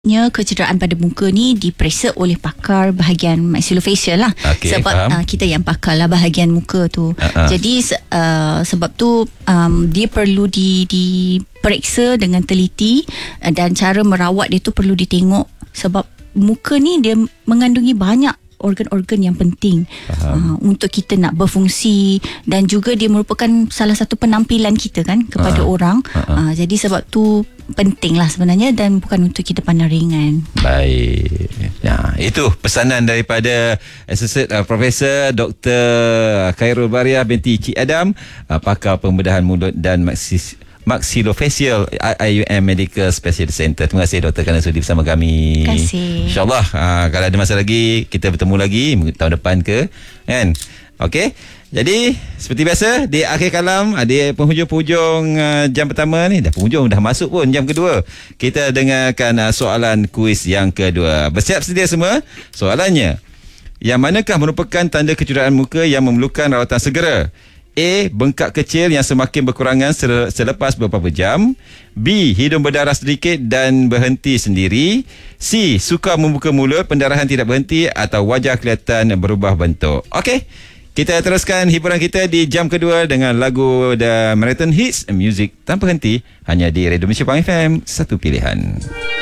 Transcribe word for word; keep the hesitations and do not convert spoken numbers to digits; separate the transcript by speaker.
Speaker 1: Kecederaan pada muka ni diperiksa oleh pakar bahagian maxillofacial lah.
Speaker 2: Okay,
Speaker 1: sebab uh, kita yang pakar lah bahagian muka tu. Uh-huh. Jadi uh, sebab tu um, dia perlu di diperiksa dengan teliti, uh, dan cara merawat dia tu perlu ditengok sebab muka ni dia mengandungi banyak organ-organ yang penting uh, untuk kita nak berfungsi, dan juga dia merupakan salah satu penampilan kita kan kepada uh, orang. Uh, uh, jadi sebab tu penting lah sebenarnya, dan bukan untuk kita pandang ringan.
Speaker 2: Baik. Ya, itu pesanan daripada Associate uh, Profesor Doktor Khairul Bariah binti Cik Adam, uh, pakar pembedahan mulut dan maksis Maxillofacial I U M Medical Specialist Center. Terima kasih doktor kerana sudi bersama kami.
Speaker 1: Terima kasih.
Speaker 2: InsyaAllah uh, kalau ada masa lagi kita bertemu lagi tahun depan ke, kan? Okey. Jadi seperti biasa di akhir kalam, di penghujung-penghujung uh, jam pertama ni, dah penghujung, dah masuk pun jam kedua, kita dengarkan uh, soalan kuis yang kedua. Bersiap sedia semua? Soalannya, yang manakah merupakan tanda kecederaan muka yang memerlukan rawatan segera? A. Bengkak kecil yang semakin berkurangan selepas beberapa jam. B. Hidung berdarah sedikit dan berhenti sendiri. C. Sukar membuka mulut, pendarahan tidak berhenti, atau wajah kelihatan berubah bentuk. Okey, kita teruskan hiburan kita di jam kedua dengan lagu The Marathon Hits, Music tanpa henti, hanya di Radio Malaysia Pang F M, satu pilihan.